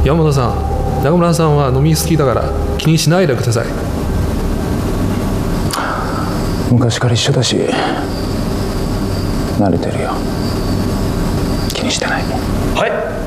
山本さん、中村さんは飲み好きだから気にしないでください。 昔から一緒だし慣れてるよ。気にしてない。 はい。